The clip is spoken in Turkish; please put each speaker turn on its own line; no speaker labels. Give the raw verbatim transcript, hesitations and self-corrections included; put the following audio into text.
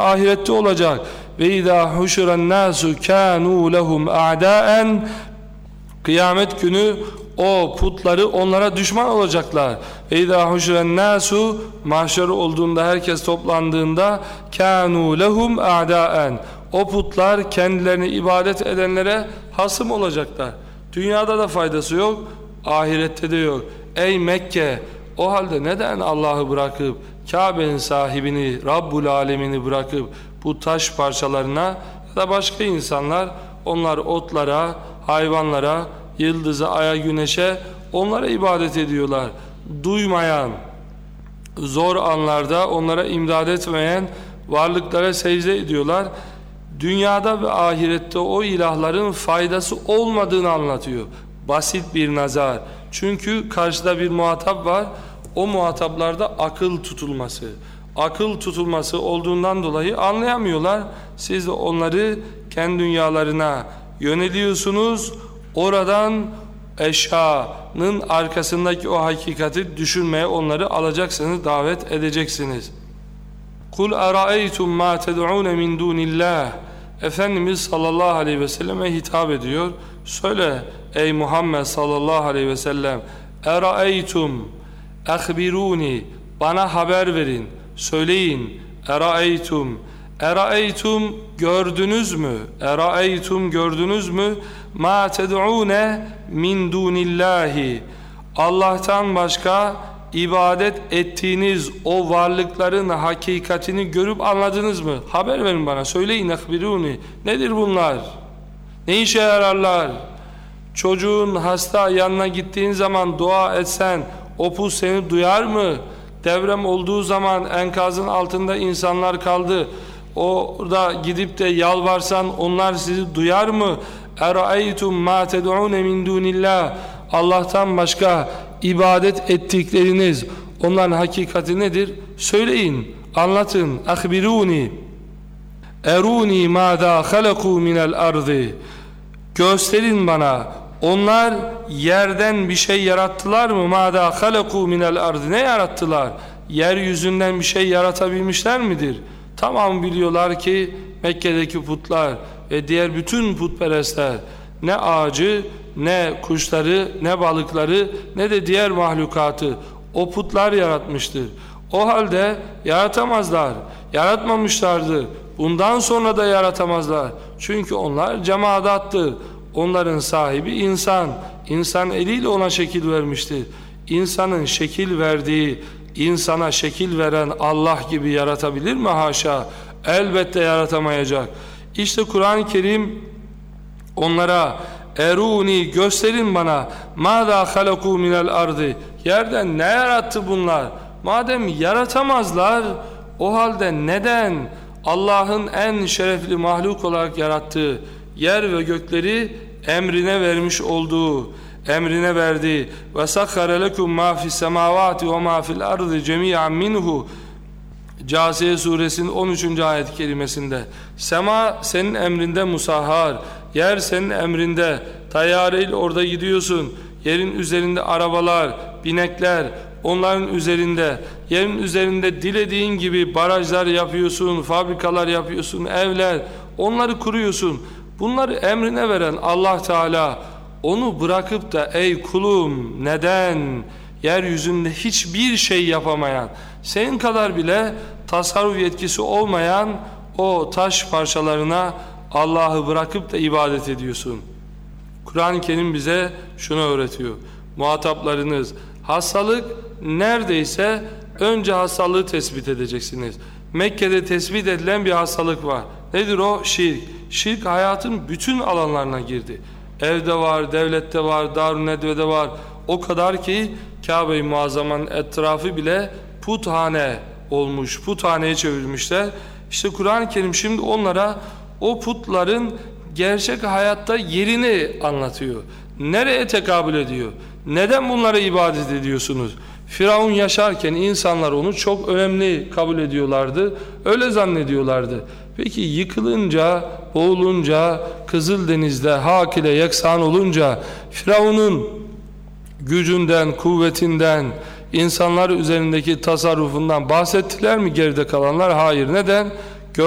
ahirette olacak. Ve izâ huşiran nâsu kânû lehum a'dâen, kıyamet günü o putları onlara düşman olacaklar. Ve izâ huşiran nâsu, mahşer olduğunda, herkes toplandığında, kânû lehum a'dâen, o putlar kendilerine ibadet edenlere hasım olacaklar. Dünyada da faydası yok, ahirette de yok. Ey Mekke, o halde neden Allah'ı bırakıp, Kabe'nin sahibini, Rabbul Alemini bırakıp bu taş parçalarına ya da başka insanlar, onlar otlara, hayvanlara, yıldıza, aya, güneşe, onlara ibadet ediyorlar. Duymayan, zor anlarda onlara imdad etmeyen varlıklara secde ediyorlar. Dünyada ve ahirette o ilahların faydası olmadığını anlatıyor. Basit bir nazar. Çünkü karşıda bir muhatap var. O muhataplarda akıl tutulması. Akıl tutulması olduğundan dolayı anlayamıyorlar. Siz de onları kendi dünyalarına yöneliyorsunuz. Oradan eşyanın arkasındaki o hakikati düşünmeye onları alacaksınız, davet edeceksiniz. Kul araeytum ma ted'un min dunillah. Efendimiz sallallahu aleyhi ve selleme hitap ediyor. Söyle ey Muhammed sallallahu aleyhi ve sellem, eraeytum, akhbiruni, bana haber verin, söyleyin. Eraeytum, eraeytum, gördünüz mü? Eraeytum, gördünüz mü? Ma ted'une min dunillahi, Allah'tan başka ibadet ettiğiniz o varlıkların hakikatini görüp anladınız mı? Haber verin bana, söyleyin. Akhbiruni, nedir bunlar? Ne işe yararlar? Çocuğun hasta yanına gittiğin zaman dua etsen o put seni duyar mı? Deprem olduğu zaman enkazın altında insanlar kaldı. Orada gidip de yalvarsan onlar sizi duyar mı? Eraeytum ma ted'un min dunillah, Allah'tan başka ibadet ettikleriniz, onların hakikati nedir? Söyleyin, anlatın. Akhbiruni, eruni mâdâ halakû minel ardı, gösterin bana, onlar yerden bir şey yarattılar mı? Mâdâ halakû minel ardı, ne yarattılar? Yeryüzünden bir şey yaratabilmişler midir? Tamam, biliyorlar ki Mekke'deki putlar ve diğer bütün putperestler ne ağacı, ne kuşları, ne balıkları, ne de diğer mahlukatı o putlar yaratmıştır. O halde yaratamazlar, yaratmamışlardı. Bundan sonra da yaratamazlar. Çünkü onlar cemaadattır. Onların sahibi insan. İnsan eliyle ona şekil vermiştir. İnsanın şekil verdiği, insana şekil veren Allah gibi yaratabilir mi? Haşa. Elbette yaratamayacak. İşte Kur'an-ı Kerim onlara eruni, gösterin bana, mâdâ halakû minel ardı, yerden ne yarattı bunlar? Madem yaratamazlar, o halde neden Allah'ın en şerefli mahluk olarak yarattığı yer ve gökleri emrine vermiş olduğu, emrine verdiği ve sakhara lekum ma fis semavati ve ma fil ardı cemi'an minhu, Câsiye suresinin on üçüncü ayet-i kerimesinde, sema senin emrinde musahhar, yer senin emrinde, tayyareyle orada gidiyorsun, yerin üzerinde arabalar, binekler, onların üzerinde, yerin üzerinde dilediğin gibi barajlar yapıyorsun, fabrikalar yapıyorsun, evler, onları kuruyorsun. Bunları emrine veren Allah Teala, onu bırakıp da ey kulum neden yeryüzünde hiçbir şey yapamayan, senin kadar bile tasarruf yetkisi olmayan o taş parçalarına Allah'ı bırakıp da ibadet ediyorsun? Kur'an-ı Kerim bize şunu öğretiyor. Muhataplarınız, hastalık neredeyse önce hastalığı tespit edeceksiniz. Mekke'de tespit edilen bir hastalık var. Nedir o? Şirk. Şirk hayatın bütün alanlarına girdi. Evde var, devlette var, Darun Nedve'de var. O kadar ki Kabe-i Muazzama'nın etrafı bile puthane olmuş. Puthaneye çevirmişler. İşte Kur'an-ı Kerim şimdi onlara o putların gerçek hayatta yerini anlatıyor. Nereye tekabül ediyor? Neden bunlara ibadet ediyorsunuz? Firavun yaşarken insanlar onu çok önemli kabul ediyorlardı. Öyle zannediyorlardı. Peki yıkılınca, boğulunca, Kızıldeniz'de hak ile yeksan olunca, Firavun'un gücünden, kuvvetinden, insanlar üzerindeki tasarrufundan bahsettiler mi geride kalanlar? Hayır. Neden?